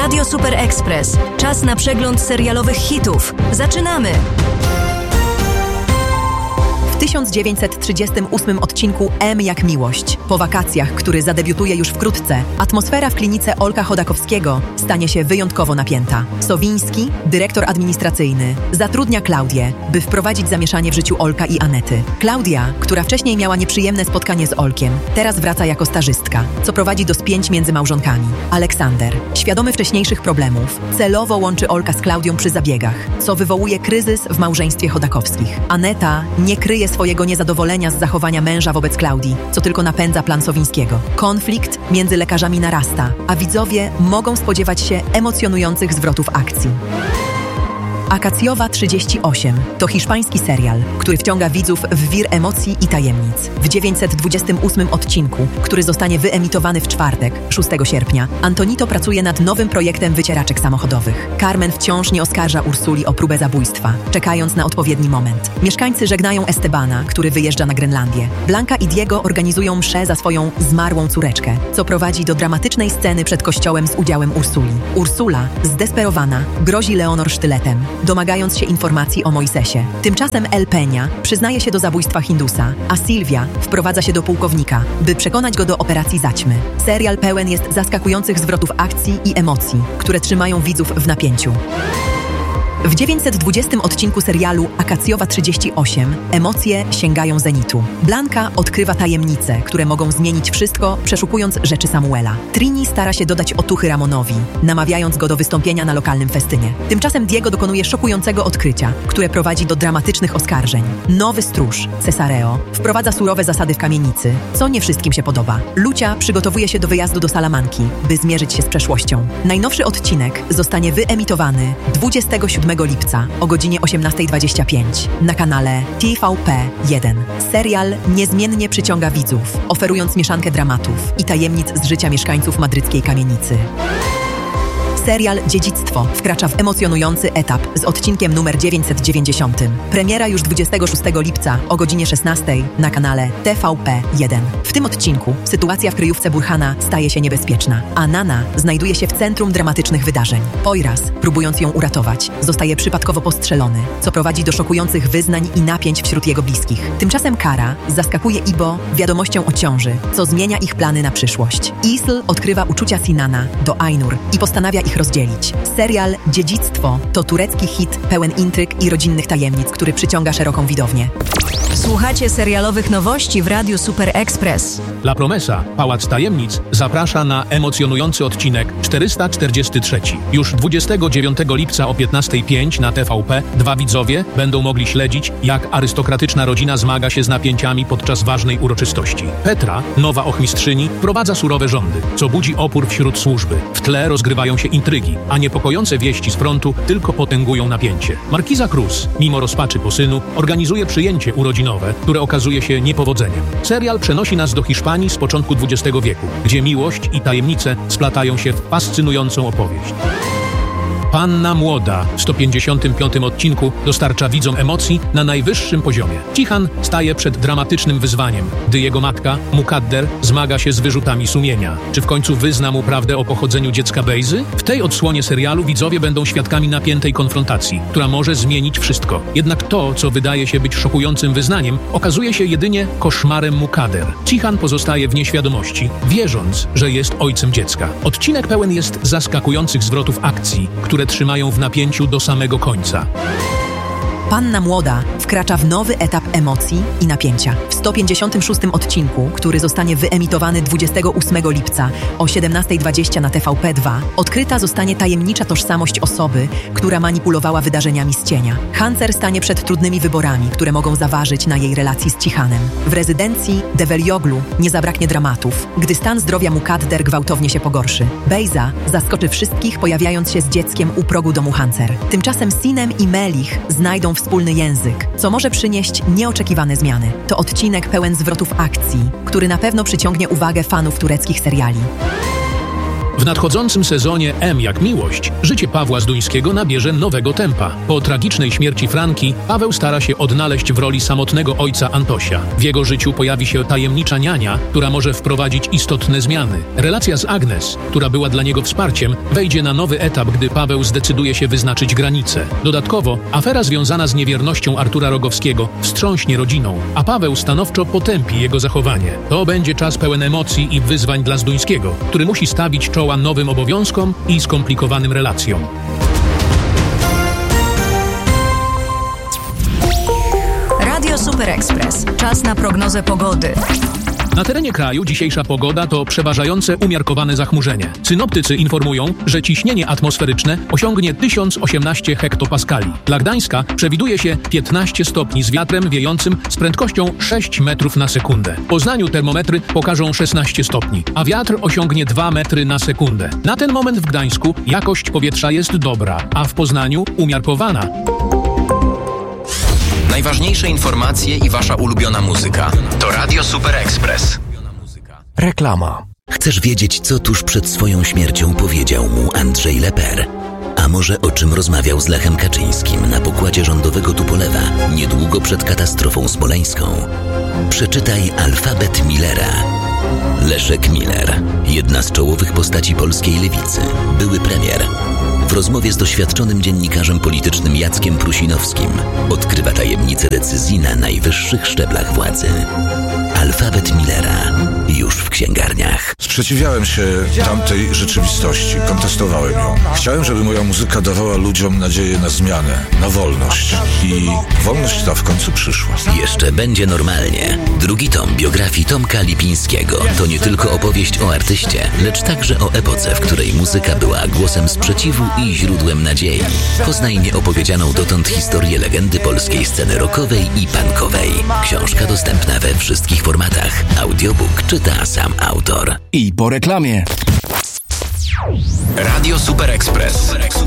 Radio Super Express. Czas na przegląd serialowych hitów. Zaczynamy! W 1938 odcinku M jak miłość. Po wakacjach, który zadebiutuje już wkrótce, atmosfera w klinice Olka Chodakowskiego stanie się wyjątkowo napięta. Sowiński, dyrektor administracyjny, zatrudnia Klaudię, by wprowadzić zamieszanie w życiu Olka i Anety. Klaudia, która wcześniej miała nieprzyjemne spotkanie z Olkiem, teraz wraca jako stażystka, co prowadzi do spięć między małżonkami. Aleksander, świadomy wcześniejszych problemów, celowo łączy Olka z Klaudią przy zabiegach, co wywołuje kryzys w małżeństwie Chodakowskich. Aneta nie kryje swojego niezadowolenia z zachowania męża wobec Klaudii, co tylko napędza plan Sowińskiego. Konflikt między lekarzami narasta, a widzowie mogą spodziewać się emocjonujących zwrotów akcji. Akacjowa 38 to hiszpański serial, który wciąga widzów w wir emocji i tajemnic. W 928 odcinku, który zostanie wyemitowany w czwartek, 6 sierpnia, Antonito pracuje nad nowym projektem wycieraczek samochodowych. Carmen wciąż nie oskarża Ursuli o próbę zabójstwa, czekając na odpowiedni moment. Mieszkańcy żegnają Estebana, który wyjeżdża na Grenlandię. Blanka i Diego organizują mszę za swoją zmarłą córeczkę, co prowadzi do dramatycznej sceny przed kościołem z udziałem Ursuli. Ursula, zdesperowana, grozi Leonor sztyletem, domagając się informacji o Moisesie. Tymczasem El Peña przyznaje się do zabójstwa Hindusa, a Sylwia wprowadza się do pułkownika, by przekonać go do operacji zaćmy. Serial pełen jest zaskakujących zwrotów akcji i emocji, które trzymają widzów w napięciu. W 920 odcinku serialu Akacjowa 38 emocje sięgają zenitu. Blanka odkrywa tajemnice, które mogą zmienić wszystko, przeszukując rzeczy Samuela. Trini stara się dodać otuchy Ramonowi, namawiając go do wystąpienia na lokalnym festynie. Tymczasem Diego dokonuje szokującego odkrycia, które prowadzi do dramatycznych oskarżeń. Nowy stróż, Cesareo, wprowadza surowe zasady w kamienicy, co nie wszystkim się podoba. Lucia przygotowuje się do wyjazdu do Salamanki, by zmierzyć się z przeszłością. Najnowszy odcinek zostanie wyemitowany 27 lipca o godzinie 18:25 na kanale TVP1. Serial niezmiennie przyciąga widzów, oferując mieszankę dramatów i tajemnic z życia mieszkańców madryckiej kamienicy. Serial Dziedzictwo wkracza w emocjonujący etap z odcinkiem numer 990. Premiera już 26 lipca o godzinie 16 na kanale TVP1. W tym odcinku sytuacja w kryjówce Burhana staje się niebezpieczna, a Nana znajduje się w centrum dramatycznych wydarzeń. Poyraz, próbując ją uratować, zostaje przypadkowo postrzelony, co prowadzi do szokujących wyznań i napięć wśród jego bliskich. Tymczasem Kara zaskakuje Ibo wiadomością o ciąży, co zmienia ich plany na przyszłość. Isl odkrywa uczucia Sinana do Ainur i postanawia ich rozdzielić. Serial Dziedzictwo to turecki hit pełen intryg i rodzinnych tajemnic, który przyciąga szeroką widownię. Słuchacie serialowych nowości w Radiu Super Express. La Promesa, Pałac Tajemnic, zaprasza na emocjonujący odcinek 443. Już 29 lipca o 15:05 na TVP widzowie będą mogli śledzić, jak arystokratyczna rodzina zmaga się z napięciami podczas ważnej uroczystości. Petra, nowa ochmistrzyni, wprowadza surowe rządy, co budzi opór wśród służby. W tle rozgrywają się intrygi, a niepokojące wieści z frontu tylko potęgują napięcie. Markiza Cruz, mimo rozpaczy po synu, organizuje przyjęcie urodzinowe, które okazuje się niepowodzeniem. Serial przenosi nas do Hiszpanii z początku XX wieku, gdzie miłość i tajemnice splatają się w fascynującą opowieść. Panna Młoda w 155 odcinku dostarcza widzom emocji na najwyższym poziomie. Cihan staje przed dramatycznym wyzwaniem, gdy jego matka, Mukadder, zmaga się z wyrzutami sumienia. Czy w końcu wyzna mu prawdę o pochodzeniu dziecka Bejzy? W tej odsłonie serialu widzowie będą świadkami napiętej konfrontacji, która może zmienić wszystko. Jednak to, co wydaje się być szokującym wyznaniem, okazuje się jedynie koszmarem Mukadder. Cihan pozostaje w nieświadomości, wierząc, że jest ojcem dziecka. Odcinek pełen jest zaskakujących zwrotów akcji, które trzymają w napięciu do samego końca. Panna Młoda wkracza w nowy etap emocji i napięcia. W 156 odcinku, który zostanie wyemitowany 28 lipca o 17:20 na TVP2, odkryta zostanie tajemnicza tożsamość osoby, która manipulowała wydarzeniami z cienia. Hancer stanie przed trudnymi wyborami, które mogą zaważyć na jej relacji z Cihanem. W rezydencji Develioglu nie zabraknie dramatów, gdy stan zdrowia Mukadder gwałtownie się pogorszy. Bejza zaskoczy wszystkich, pojawiając się z dzieckiem u progu domu Hancer. Tymczasem Sinem i Melich znajdą wspólny język, co może przynieść nieoczekiwane zmiany. To odcinek pełen zwrotów akcji, który na pewno przyciągnie uwagę fanów tureckich seriali. W nadchodzącym sezonie M jak miłość, życie Pawła Zduńskiego nabierze nowego tempa. Po tragicznej śmierci Franki, Paweł stara się odnaleźć w roli samotnego ojca Antosia. W jego życiu pojawi się tajemnicza niania, która może wprowadzić istotne zmiany. Relacja z Agnes, która była dla niego wsparciem, wejdzie na nowy etap, gdy Paweł zdecyduje się wyznaczyć granice. Dodatkowo, afera związana z niewiernością Artura Rogowskiego wstrząśnie rodziną, a Paweł stanowczo potępi jego zachowanie. To będzie czas pełen emocji i wyzwań dla Zduńskiego, który musi stawić czoła nowym obowiązkom i skomplikowanym relacjom. Radio Super Express. Czas na prognozę pogody. Na terenie kraju dzisiejsza pogoda to przeważające umiarkowane zachmurzenie. Synoptycy informują, że ciśnienie atmosferyczne osiągnie 1018 hektopaskali. Dla Gdańska przewiduje się 15 stopni z wiatrem wiejącym z prędkością 6 metrów na sekundę. W Poznaniu termometry pokażą 16 stopni, a wiatr osiągnie 2 metry na sekundę. Na ten moment w Gdańsku jakość powietrza jest dobra, a w Poznaniu umiarkowana. Najważniejsze informacje i wasza ulubiona muzyka. To Radio Super Express. Reklama. Chcesz wiedzieć, co tuż przed swoją śmiercią powiedział mu Andrzej Leper? A może o czym rozmawiał z Lechem Kaczyńskim na pokładzie rządowego Tupolewa niedługo przed katastrofą smoleńską? Przeczytaj Alfabet Millera. Leszek Miller, jedna z czołowych postaci polskiej lewicy, były premier. W rozmowie z doświadczonym dziennikarzem politycznym Jackiem Prusinowskim odkrywa tajemnice decyzji na najwyższych szczeblach władzy. Alfabet Millera. Już w księgarniach. Sprzeciwiałem się tamtej rzeczywistości. Kontestowałem ją. Chciałem, żeby moja muzyka dawała ludziom nadzieję na zmianę, na wolność. I wolność ta w końcu przyszła. Jeszcze będzie normalnie. Drugi tom biografii Tomka Lipińskiego to nie tylko opowieść o artyście, lecz także o epoce, w której muzyka była głosem sprzeciwu i źródłem nadziei. Poznaj nieopowiedzianą dotąd historię legendy polskiej sceny rockowej i punkowej. Książka dostępna we wszystkich formatach. Audiobook czyta sam autor. I po reklamie. Radio Super Express.